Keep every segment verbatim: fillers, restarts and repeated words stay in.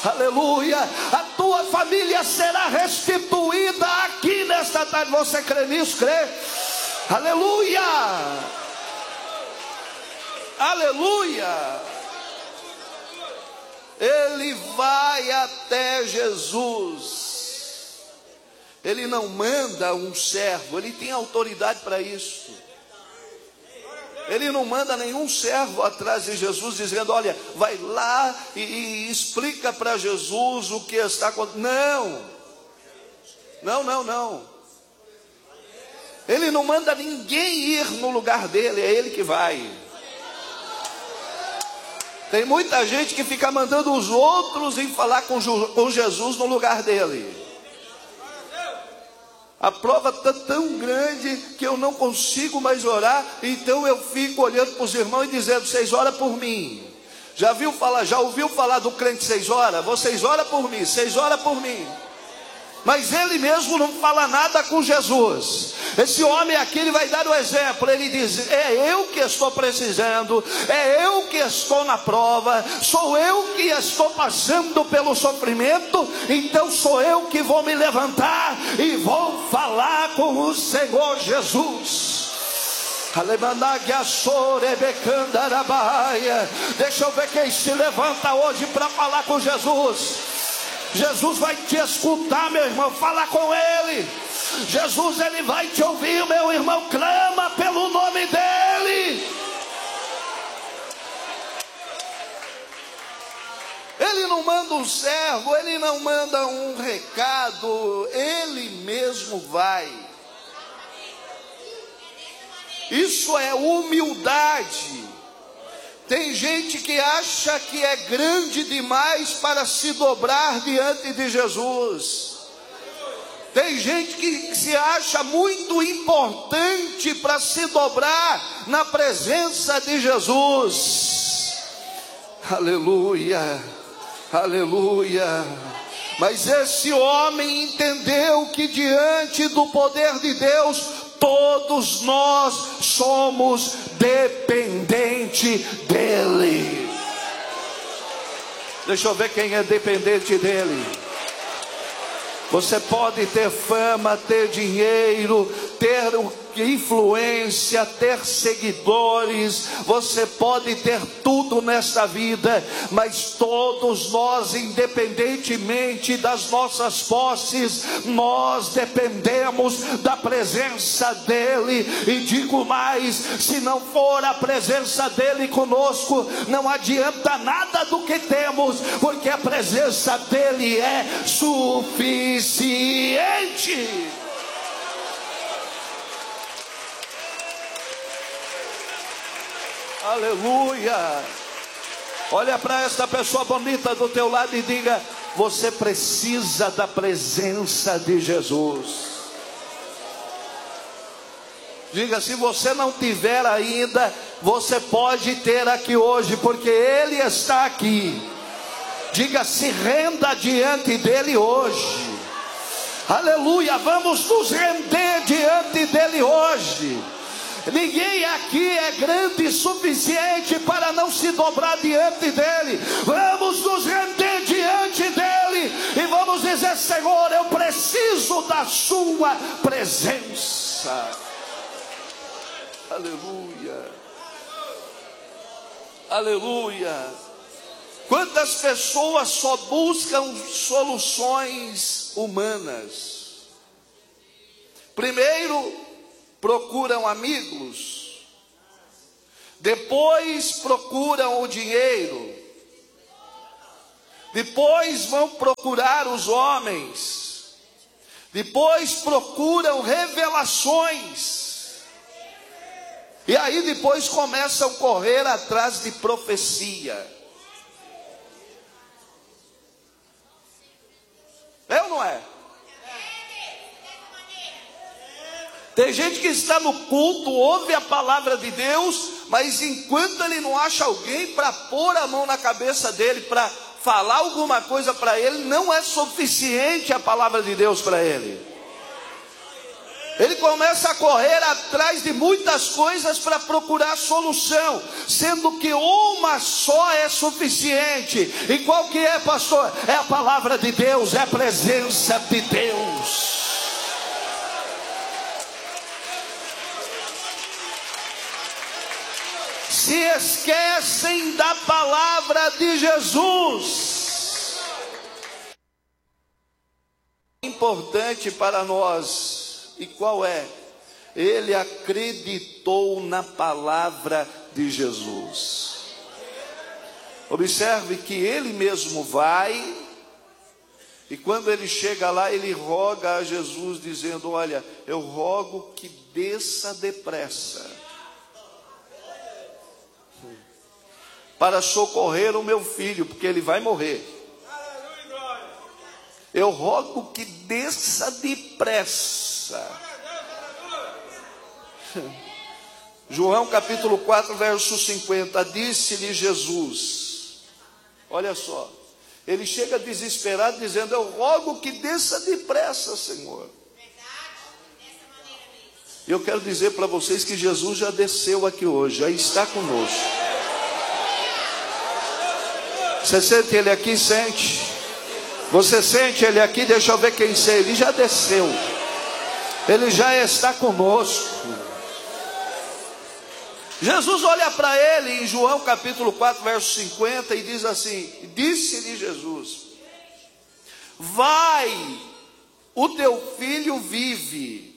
Aleluia. A tua família será restituída aqui nesta tarde. Você crê nisso? Crê? Aleluia. Aleluia. Ele vai até Jesus. Ele não manda um servo, ele tem autoridade para isso. Ele não manda nenhum servo atrás de Jesus dizendo: olha, vai lá e, e explica para Jesus o que está acontecendo. Não, não, não, não. Ele não manda ninguém ir no lugar dele, é ele que vai. Tem muita gente que fica mandando os outros ir falar com, com Jesus no lugar dele. A prova está tão grande que eu não consigo mais orar, então eu fico olhando para os irmãos e dizendo: vocês oram por mim. Já viu falar, já ouviu falar do crente seis horas? Vocês oram por mim, vocês oram por mim. Mas ele mesmo não fala nada com Jesus. Esse homem aqui, ele vai dar o exemplo. Ele diz: é eu que estou precisando, é eu que estou na prova, sou eu que estou passando pelo sofrimento, então sou eu que vou me levantar e vou falar com o Senhor Jesus. Deixa eu ver quem se levanta hoje para falar com Jesus. Jesus vai te escutar, meu irmão, fala com ele. Jesus, ele vai te ouvir, meu irmão, clama pelo nome dele. Ele não manda um servo, ele não manda um recado, ele mesmo vai. Isso é humildade. Tem gente que acha que é grande demais para se dobrar diante de Jesus. Tem gente que se acha muito importante para se dobrar na presença de Jesus. Aleluia, aleluia. Mas esse homem entendeu que diante do poder de Deus, todos nós somos dependentes dele. Deixa eu ver quem é dependente dele. Você pode ter fama, ter dinheiro, ter influência, ter seguidores, você pode ter tudo nesta vida, mas todos nós, independentemente das nossas posses, nós dependemos da presença dele. E digo mais, se não for a presença dele conosco, não adianta nada do que temos, porque a presença dele é suficiente. Aleluia. Olha para esta pessoa bonita do teu lado e diga: você precisa da presença de Jesus. Diga: se você não tiver ainda, você pode ter aqui hoje, porque ele está aqui. Diga: se renda diante dele hoje. Aleluia. Vamos nos render diante dele hoje. Ninguém aqui é grande o suficiente para não se dobrar diante dele. Vamos nos render diante dele e vamos dizer: Senhor, eu preciso da sua presença. Aleluia, aleluia. Quantas pessoas só buscam soluções humanas? Primeiro procuram amigos, depois procuram o dinheiro, depois vão procurar os homens, depois procuram revelações, e aí depois começam a correr atrás de profecia. É ou não é? Tem gente que está no culto, ouve a palavra de Deus, mas enquanto ele não acha alguém para pôr a mão na cabeça dele, para falar alguma coisa para ele, não é suficiente a palavra de Deus para ele. Ele começa a correr atrás de muitas coisas para procurar solução, sendo que uma só é suficiente. E qual que é, pastor? É a palavra de Deus, é a presença de Deus. Se esquecem da palavra de Jesus. Importante para nós. E qual é? Ele acreditou na palavra de Jesus. Observe que ele mesmo vai, e quando ele chega lá, ele roga a Jesus, dizendo: olha, eu rogo que desça depressa, para socorrer o meu filho, porque ele vai morrer. Eu rogo que desça depressa. João capítulo quatro, verso cinquenta. Disse-lhe Jesus, olha só, ele chega desesperado, dizendo: eu rogo que desça depressa, Senhor. E eu quero dizer para vocês que Jesus já desceu aqui hoje, já está conosco. Você sente ele aqui? Sente. Você sente ele aqui? Deixa eu ver quem sei. Ele já desceu. Ele já está conosco. Jesus olha para ele em João capítulo quatro, verso cinquenta, e diz assim: disse-lhe Jesus: vai, o teu filho vive.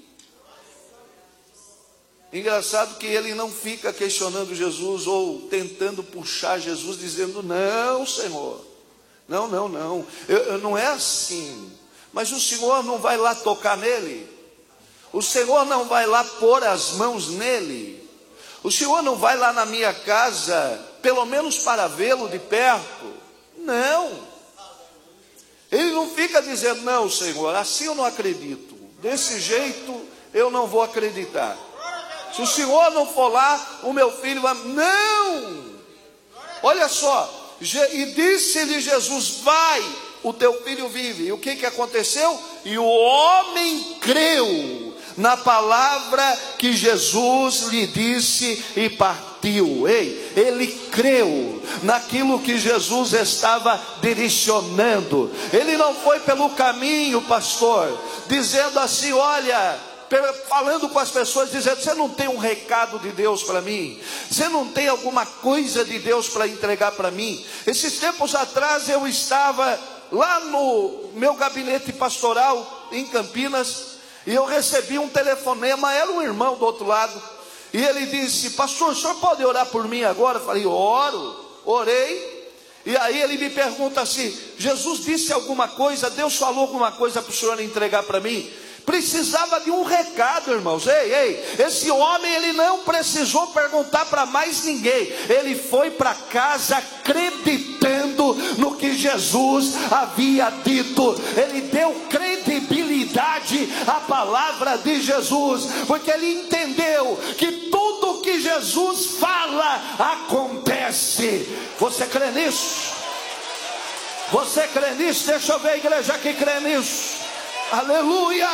Engraçado que ele não fica questionando Jesus ou tentando puxar Jesus, dizendo: não, Senhor, não, não, não, eu, eu, não é assim. Mas o Senhor não vai lá tocar nele? O Senhor não vai lá pôr as mãos nele? O Senhor não vai lá na minha casa, pelo menos para vê-lo de perto? Não. Ele não fica dizendo: não, Senhor, assim eu não acredito, desse jeito eu não vou acreditar. Se o Senhor não for lá, o meu filho vai... Não! Olha só, e disse-lhe Jesus: vai, o teu filho vive. E o que que aconteceu? E o homem creu na palavra que Jesus lhe disse e partiu. Ei, ele creu naquilo que Jesus estava direcionando. Ele não foi pelo caminho, pastor, dizendo assim: olha, falando com as pessoas, dizendo: você não tem um recado de Deus para mim? Você não tem alguma coisa de Deus para entregar para mim? Esses tempos atrás eu estava lá no meu gabinete pastoral em Campinas, e eu recebi um telefonema. Era um irmão do outro lado, e ele disse: pastor, o senhor pode orar por mim agora? Eu falei: oro. Orei. E aí ele me pergunta assim: Jesus disse alguma coisa? Deus falou alguma coisa para o senhor entregar para mim? Precisava de um recado, irmãos. Ei, ei, esse homem, ele não precisou perguntar para mais ninguém. Ele foi para casa acreditando no que Jesus havia dito. Ele deu credibilidade à palavra de Jesus, porque ele entendeu que tudo que Jesus fala acontece. Você crê nisso? Você crê nisso? Deixa eu ver a igreja que crê nisso. Aleluia!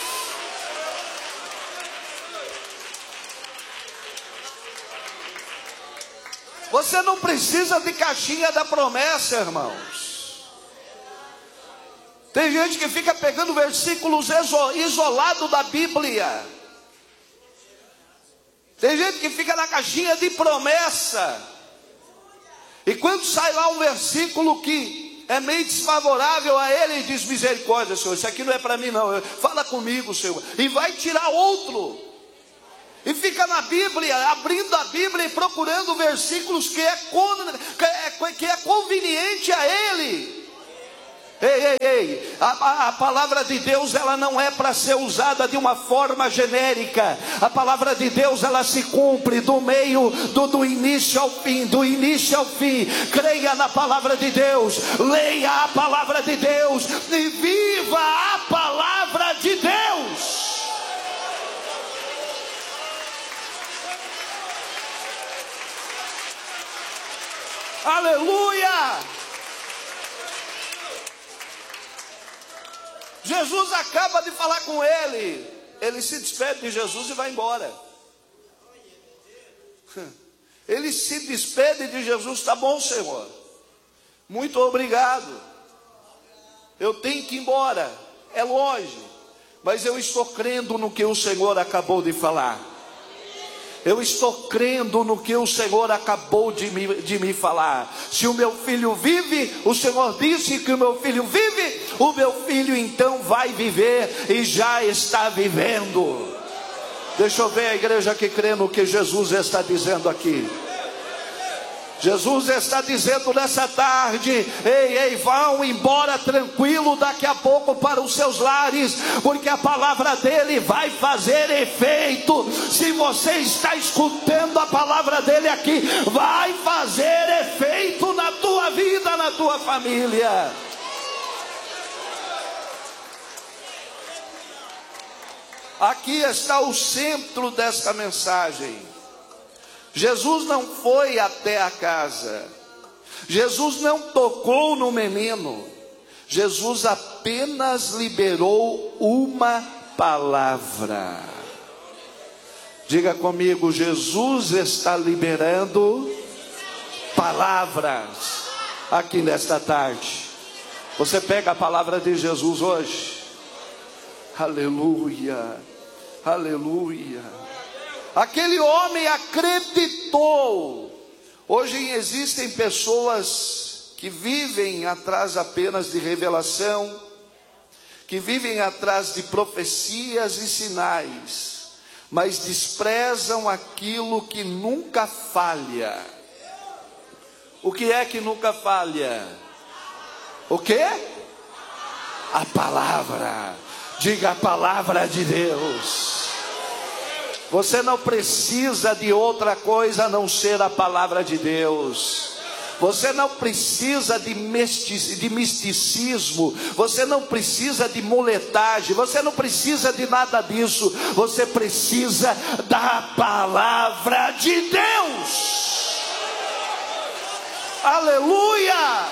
Você não precisa de caixinha da promessa, irmãos. Tem gente que fica pegando versículos isolados da Bíblia. Tem gente que fica na caixinha de promessa, e quando sai lá um versículo que é meio desfavorável a ele, diz: misericórdia, Senhor, isso aqui não é para mim não, fala comigo, Senhor, e vai tirar outro, e fica na Bíblia, abrindo a Bíblia e procurando versículos que é, que é, que é conveniente a ele. Ei, ei, ei, a, a, a palavra de Deus, ela não é para ser usada de uma forma genérica. A palavra de Deus, ela se cumpre do meio, do, do início ao fim, do início ao fim. Creia na palavra de Deus, leia a palavra de Deus e viva a palavra de Deus. Aleluia! Jesus acaba de falar com ele. ele se despede de Jesus e vai embora. Ele se despede de Jesus. Tá bom, Senhor, muito obrigado, eu tenho que ir embora, é longe, mas eu estou crendo no que o Senhor acabou de falar. Eu estou crendo no que o Senhor acabou de me, de me falar. Se o meu filho vive, o Senhor disse que o meu filho vive, o meu filho então vai viver e já está vivendo. Deixa eu ver a igreja que crê no que Jesus está dizendo aqui. Jesus está dizendo nessa tarde: ei, ei, vão embora tranquilo daqui a pouco para os seus lares, porque a palavra dele vai fazer efeito. Se você está escutando a palavra dele aqui, vai fazer efeito na tua vida, na tua família. Aqui está o centro desta mensagem. Jesus não foi até a casa, Jesus não tocou no menino, Jesus apenas liberou uma palavra. Diga comigo: Jesus está liberando palavras aqui nesta tarde. Você pega a palavra de Jesus hoje? Aleluia, aleluia. Aquele homem acreditou. Hoje existem pessoas que vivem atrás apenas de revelação, que vivem atrás de profecias e sinais, mas desprezam aquilo que nunca falha. O que é que nunca falha? O quê? A palavra. Diga: a palavra de Deus. Você não precisa de outra coisa a não ser a palavra de Deus. Você não precisa de misticismo, você não precisa de muletagem, você não precisa de nada disso. Você precisa da palavra de Deus. Aleluia!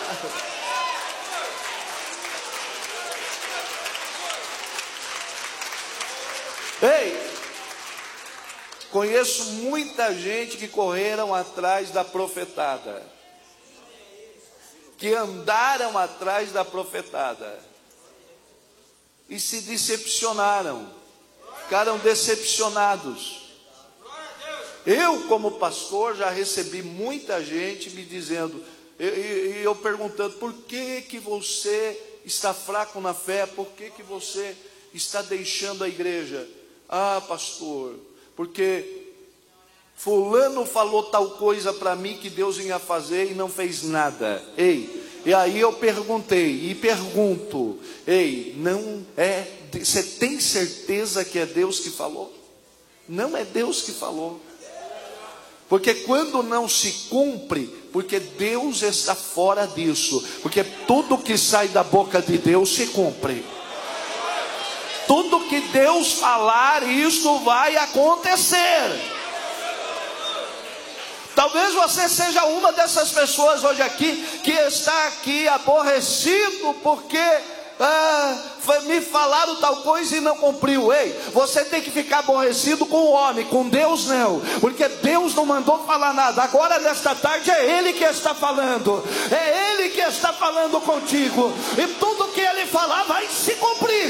Ei, conheço muita gente que correram atrás da profetada, que andaram atrás da profetada e se decepcionaram, ficaram decepcionados. Eu, como pastor, já recebi muita gente me dizendo, e eu, eu perguntando: por que que você está fraco na fé? Por que que você está deixando a igreja? Ah, pastor, porque fulano falou tal coisa para mim que Deus ia fazer e não fez nada. Ei, e aí eu perguntei e pergunto: ei, não é, você tem certeza que é Deus que falou? Não é Deus que falou. Porque quando não se cumpre, porque Deus está fora disso, porque tudo que sai da boca de Deus se cumpre. Tudo que Deus falar, isso vai acontecer. Talvez você seja uma dessas pessoas hoje aqui, que está aqui aborrecido porque ah, me falaram tal coisa e não cumpriu. Ei, você tem que ficar aborrecido com o homem, com Deus não, porque Deus não mandou falar nada. Agora nesta tarde é Ele que está falando, é Ele que está falando contigo, e tudo que Ele falar vai se cumprir.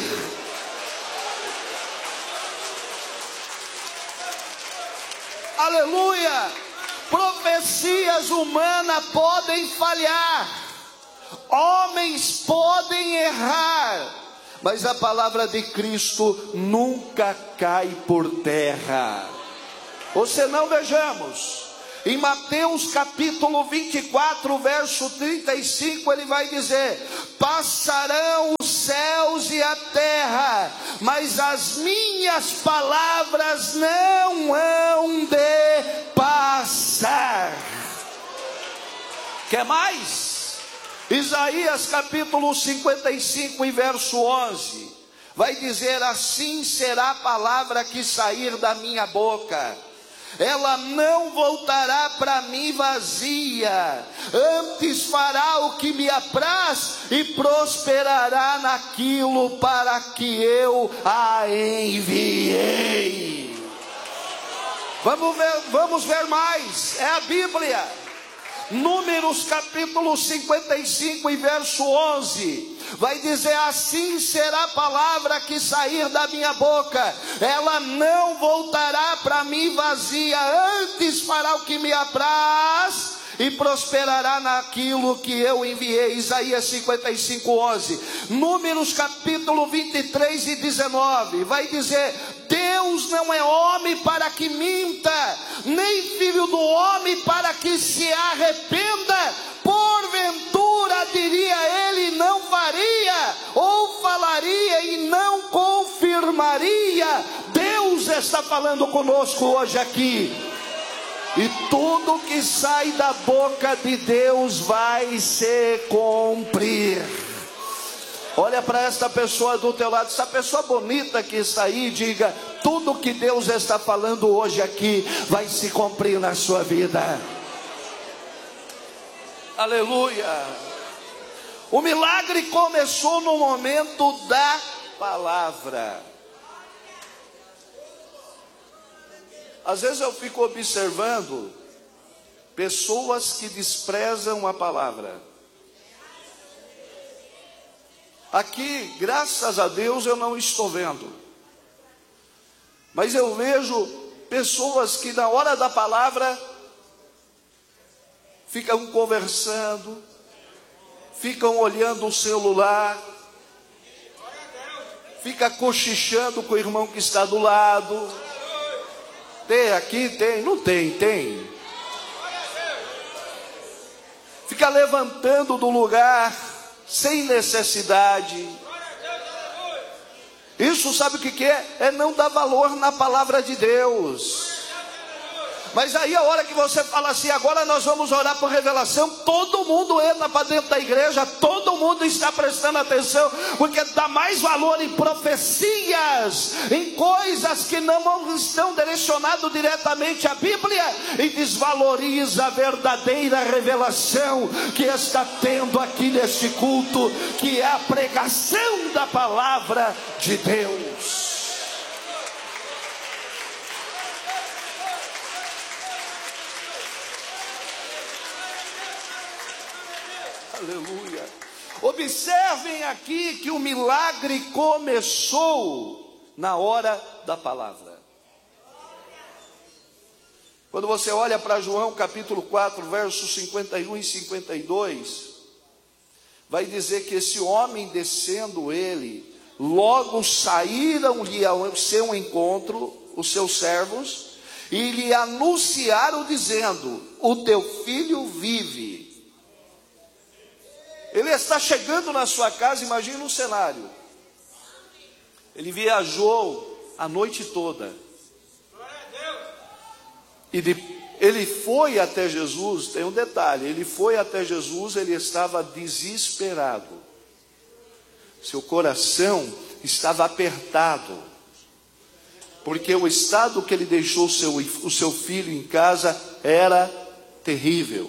Aleluia! Profecias humanas podem falhar, homens podem errar, mas a palavra de Cristo nunca cai por terra. Ou senão, vejamos, em Mateus capítulo vinte e quatro, verso trinta e cinco, ele vai dizer: passarão os céus e a terra, mas as minhas palavras não hão de passar. Quer mais? Isaías capítulo cinquenta e cinco e verso onze, vai dizer: assim será a palavra que sair da minha boca. ela não voltará para mim vazia, antes fará o que me apraz e prosperará naquilo para que eu a enviei. Vamos ver, vamos ver mais, é a Bíblia. Números capítulo cinquenta e cinco e verso onze, vai dizer: assim será a palavra que sair da minha boca, ela não voltará para mim vazia, antes fará o que me apraz e prosperará naquilo que eu enviei. Isaías cinquenta e cinco, onze. Números capítulo vinte e três e dezenove, vai dizer: Deus não é homem para que minta, nem filho do homem para que se arrependa. Porventura diria ele, não faria, ou falaria e não confirmaria. Deus está falando conosco hoje aqui. E tudo que sai da boca de Deus vai se cumprir. Olha para esta pessoa do teu lado, essa pessoa bonita que está aí, diga: tudo que Deus está falando hoje aqui vai se cumprir na sua vida. Aleluia. O milagre começou no momento da palavra. Às vezes eu fico observando pessoas que desprezam a palavra. Aqui, graças a Deus, eu não estou vendo, mas eu vejo pessoas que na hora da palavra ficam conversando, ficam olhando o celular, fica cochichando com o irmão que está do lado. Tem aqui? Tem? Não tem? Tem. Fica levantando do lugar sem necessidade. Isso sabe o que que é? É não dar valor na palavra de Deus. Mas aí a hora que você fala assim: agora nós vamos orar por revelação, todo mundo entra para dentro da igreja, todo mundo está prestando atenção, porque dá mais valor em profecias, em coisas que não estão direcionadas diretamente à Bíblia, e desvaloriza a verdadeira revelação que está tendo aqui neste culto, que é a pregação da palavra de Deus. Aleluia. Observem aqui que o milagre começou na hora da palavra. Quando você olha para João capítulo quatro, versos cinquenta e um e cinquenta e dois, vai dizer que esse homem, descendo ele, logo saíram-lhe ao seu encontro os seus servos e lhe anunciaram dizendo: o teu filho vive. Ele está chegando na sua casa, imagina um cenário. Ele viajou a noite toda. E de, ele foi até Jesus, tem um detalhe, ele foi até Jesus, ele estava desesperado. Seu coração estava apertado. Porque o estado que ele deixou o seu, o seu filho em casa era terrível.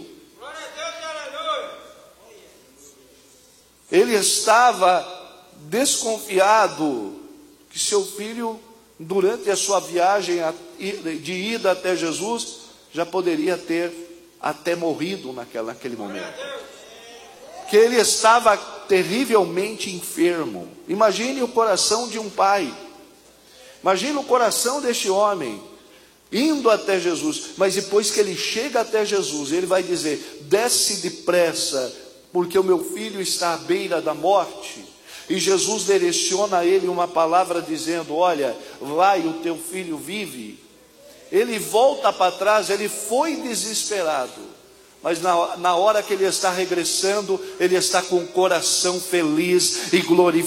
Ele estava desconfiado que seu filho, durante a sua viagem de ida até Jesus, já poderia ter até morrido naquela, naquele momento. Que ele estava terrivelmente enfermo. Imagine o coração de um pai. Imagine o coração deste homem indo até Jesus. Mas depois que ele chega até Jesus, ele vai dizer: desce depressa, porque o meu filho está à beira da morte. E Jesus direciona a ele uma palavra dizendo: olha, vai, o teu filho vive. Ele volta para trás, ele foi desesperado, mas na, na hora que ele está regressando, ele está com o coração feliz e glorificado.